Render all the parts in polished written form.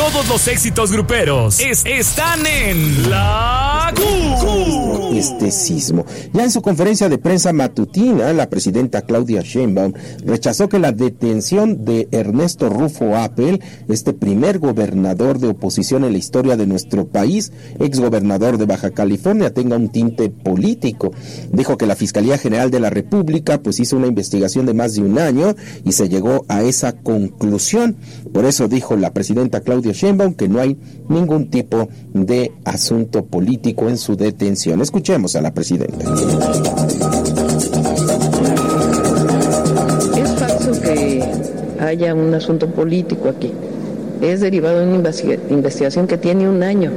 Todos los éxitos gruperos están en La Q. Este sismo. Ya en su conferencia de prensa matutina, la presidenta Claudia Sheinbaum rechazó que la detención de Ernesto Rufo Appel, este primer gobernador de oposición en la historia de nuestro país, exgobernador de Baja California, tenga un tinte político. Dijo que la Fiscalía General de la República pues hizo una investigación de más de un año y se llegó a esa conclusión. Por eso dijo la presidenta Claudia Sheinbaum que no hay ningún tipo de asunto político en su detención. Escuchemos a la presidenta. Es falso que haya un asunto político aquí. Es derivado de una investigación que tiene un año,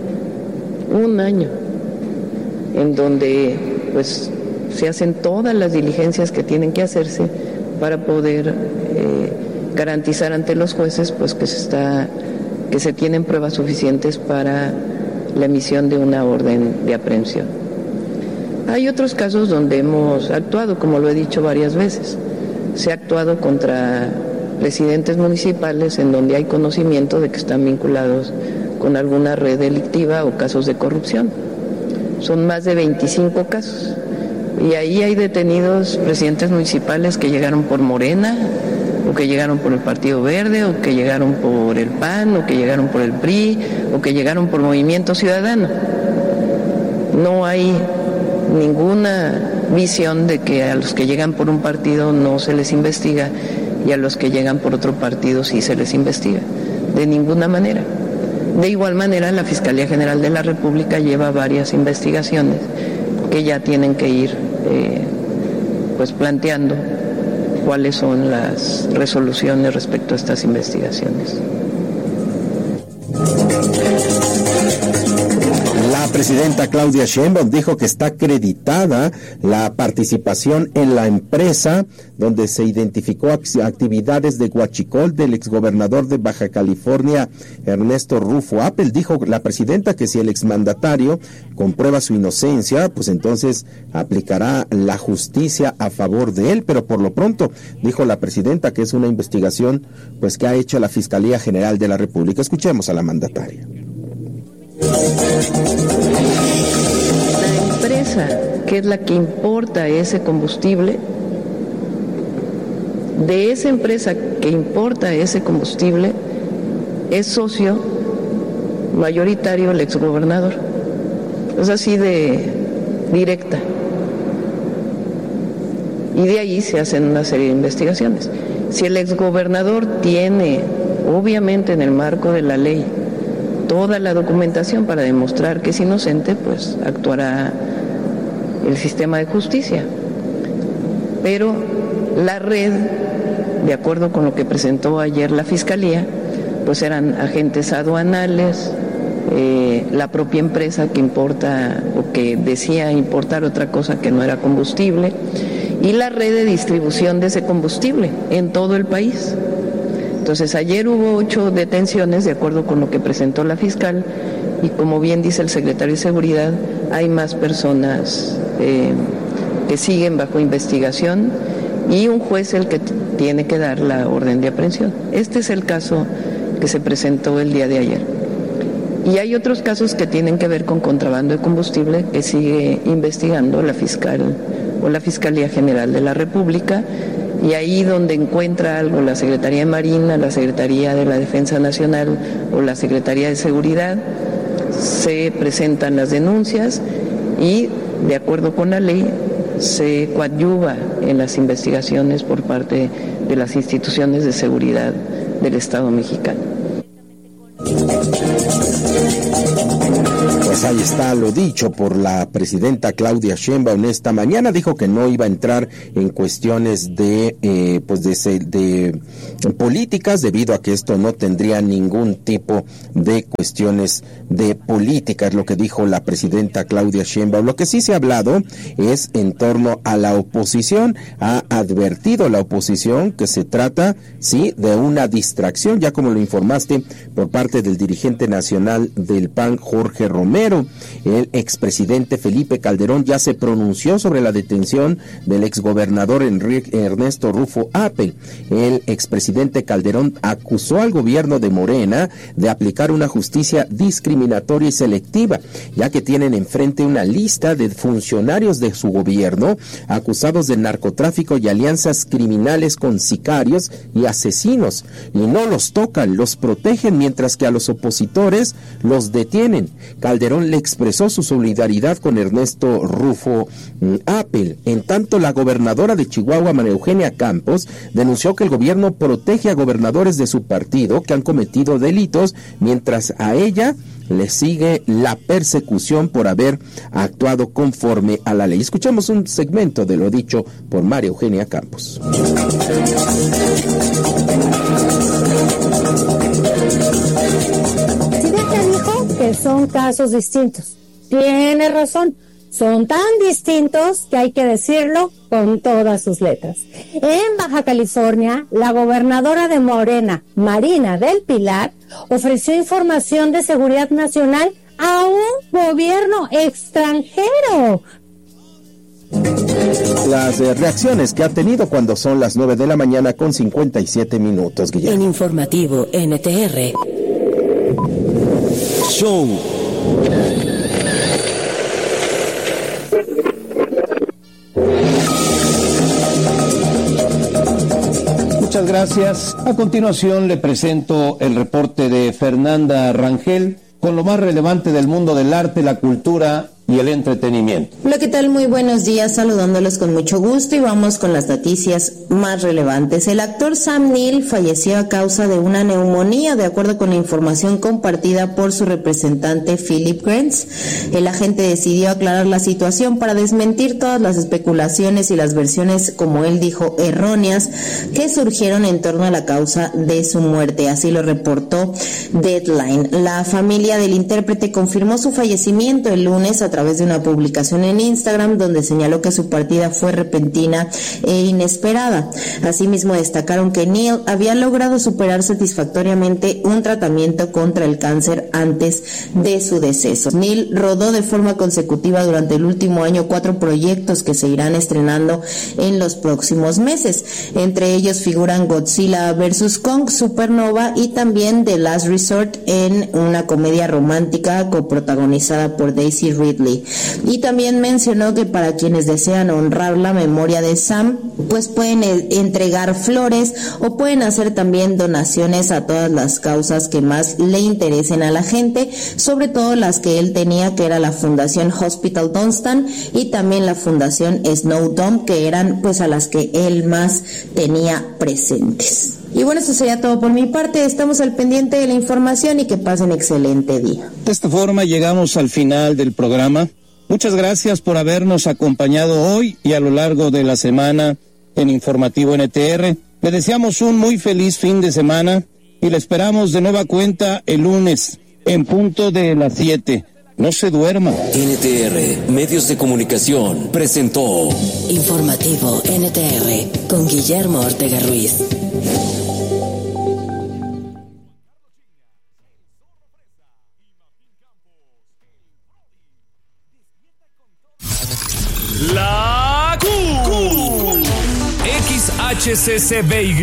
en donde pues se hacen todas las diligencias que tienen que hacerse para poder garantizar ante los jueces pues que se tienen pruebas suficientes para la emisión de una orden de aprehensión. Hay otros casos donde hemos actuado, como lo he dicho varias veces. Se ha actuado contra presidentes municipales en donde hay conocimiento de que están vinculados con alguna red delictiva o casos de corrupción. Son más de 25 casos. Y ahí hay detenidos presidentes municipales que llegaron por Morena, o que llegaron por el Partido Verde, o que llegaron por el PAN, o que llegaron por el PRI, o que llegaron por Movimiento Ciudadano. No hay ninguna visión de que a los que llegan por un partido no se les investiga y a los que llegan por otro partido sí se les investiga. De ninguna manera. De igual manera, la Fiscalía General de la República lleva varias investigaciones que ya tienen que ir pues planteando cuáles son las resoluciones respecto a estas investigaciones. La presidenta Claudia Sheinbaum dijo que está acreditada la participación en la empresa donde se identificó actividades de huachicol del exgobernador de Baja California, Ernesto Rufo Appel. Dijo la presidenta que si el exmandatario comprueba su inocencia, pues entonces aplicará la justicia a favor de él, pero por lo pronto dijo la presidenta que es una investigación pues que ha hecho la Fiscalía General de la República. Escuchemos a la mandataria. La empresa, que es la que importa ese combustible, de esa empresa que importa ese combustible, es socio mayoritario el exgobernador. Es así de directa. Y de ahí se hacen una serie de investigaciones. Si el exgobernador tiene, obviamente en el marco de la ley, toda la documentación para demostrar que es inocente, pues actuará el sistema de justicia. Pero la red, de acuerdo con lo que presentó ayer la Fiscalía, pues eran agentes aduanales, la propia empresa que importa o que decía importar otra cosa que no era combustible, y la red de distribución de ese combustible en todo el país. Entonces, ayer hubo 8 detenciones, de acuerdo con lo que presentó la fiscal, y como bien dice el secretario de Seguridad, hay más personas que siguen bajo investigación y un juez el que tiene que dar la orden de aprehensión. Este es el caso que se presentó el día de ayer. Y hay otros casos que tienen que ver con contrabando de combustible que sigue investigando la fiscal o la Fiscalía General de la República. Y ahí donde encuentra algo la Secretaría de Marina, la Secretaría de la Defensa Nacional o la Secretaría de Seguridad, se presentan las denuncias y, de acuerdo con la ley, se coadyuva en las investigaciones por parte de las instituciones de seguridad del Estado mexicano. Pues ahí está lo dicho por la presidenta Claudia Sheinbaum esta mañana. Dijo que no iba a entrar en cuestiones de políticas, debido a que esto no tendría ningún tipo de cuestiones de política, es lo que dijo la presidenta Claudia Sheinbaum. Lo que sí se ha hablado es en torno a la oposición. Ha advertido la oposición que se trata, sí, de una distracción, ya como lo informaste por parte del dirigente nacional del PAN, Jorge Romero. enero. El expresidente Felipe Calderón ya se pronunció sobre la detención del exgobernador Ernesto Rufo Appel. El expresidente Calderón acusó al gobierno de Morena de aplicar una justicia discriminatoria y selectiva, ya que tienen enfrente una lista de funcionarios de su gobierno acusados de narcotráfico y alianzas criminales con sicarios y asesinos, y no los tocan, los protegen, mientras que a los opositores los detienen. Calderón le expresó su solidaridad con Ernesto Rufo Appel. En tanto, la gobernadora de Chihuahua, María Eugenia Campos, denunció que el gobierno protege a gobernadores de su partido que han cometido delitos, mientras a ella le sigue la persecución por haber actuado conforme a la ley. Escuchamos un segmento de lo dicho por María Eugenia Campos. Presidenta dijo que son casos distintos. Tiene razón. Son tan distintos que hay que decirlo con todas sus letras. En Baja California, la gobernadora de Morena, Marina del Pilar, ofreció información de seguridad nacional a un gobierno extranjero. Las reacciones que ha tenido cuando son las 9 de la mañana con 57 minutos, Guillermo. En Informativo NTR. Show. Muchas gracias. A continuación le presento el reporte de Fernanda Rangel con lo más relevante del mundo del arte, la cultura y el entretenimiento. Hola, ¿qué tal? Muy buenos días, saludándolos con mucho gusto y vamos con las noticias más relevantes. El actor Sam Neill falleció a causa de una neumonía, de acuerdo con la información compartida por su representante Philip Grants. El agente decidió aclarar la situación para desmentir todas las especulaciones y las versiones, como él dijo, erróneas que surgieron en torno a la causa de su muerte. Así lo reportó Deadline. La familia del intérprete confirmó su fallecimiento el lunes a través de una publicación en Instagram, donde señaló que su partida fue repentina e inesperada. Asimismo, destacaron que Neill había logrado superar satisfactoriamente un tratamiento contra el cáncer antes de su deceso. Neill rodó de forma consecutiva durante el último año 4 proyectos que se irán estrenando en los próximos meses. Entre ellos figuran Godzilla vs. Kong, Supernova y también The Last Resort, en una comedia romántica coprotagonizada por Daisy Ridley. Y también mencionó que para quienes desean honrar la memoria de Sam, pues pueden entregar flores o pueden hacer también donaciones a todas las causas que más le interesen a la gente, sobre todo las que él tenía, que era la Fundación Hospital Dunstan y también la Fundación Snow Dome, que eran pues a las que él más tenía presentes. Y bueno, eso sería todo por mi parte. Estamos al pendiente de la información y que pasen excelente día. De esta forma llegamos al final del programa. Muchas gracias por habernos acompañado hoy y a lo largo de la semana en Informativo NTR. Le deseamos un muy feliz fin de semana y le esperamos de nueva cuenta el lunes en punto de las 7. No se duerma. NTR, Medios de Comunicación, presentó Informativo NTR con Guillermo Ortega Ruiz. La XHCCBY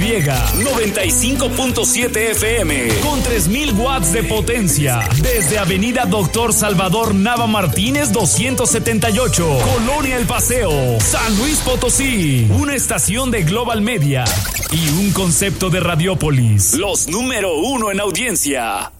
95.7 FM con 3000 watts de potencia desde Avenida Doctor Salvador Nava Martínez 278, Colonia El Paseo, San Luis Potosí. Una estación de Global Media y un concepto de Radiopolis, los número 1 en audiencia.